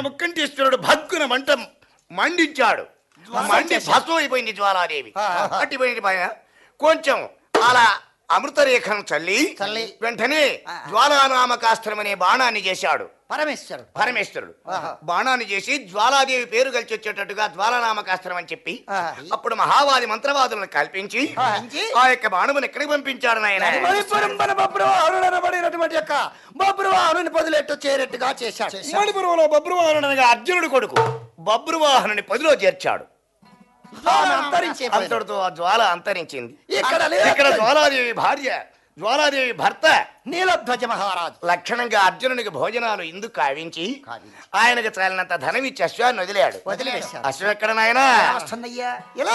ముక్కంటేశ్వరుడు భగ్గున మండించాడు. మండి భస్మం అయిపోయింది జ్వాలాదేవి. అట్టిపోయింది పైన కొంచెం అలా అమృతరేఖను చల్లి వెంటనే జ్వాలానామకాస్త్రం అనే బాణాన్ని చేశాడు పరమేశ్వరుడు. బాణాన్ని చేసి జ్వాలాదేవి పేరు కలిసి వచ్చేటట్టుగా జ్వాలానామకాస్త్రం అని చెప్పి అప్పుడు మహావాది మంత్రవాదులను కల్పించి ఆ యొక్క బాణమును ఎక్కడికి పంపించాడు నాయన? బబ్రువాహనుని పొదిలేట్టు చేరేట్టుగా చేశాడు. మణిపురంలో బబ్రువాహనునిగా అర్జునుడు కొడుకు బబ్రువాహనుని పొదిలో చేర్చాడు. అంతటితో ఆ జ్వాల అంతరించింది. ఇక్కడ జ్వాలాదేవి భార్య జ్వాలాదేవి భర్త నీలధ్వజ మహారాజు లక్షణంగా అర్జునునికి భోజనాలు ఇందుకు కావించి ఆయనకు చాలినంత ధనం ఇచ్చి అశ్వాన్ని వదిలాడు. అశ్వం ఎక్కడ నాయనా?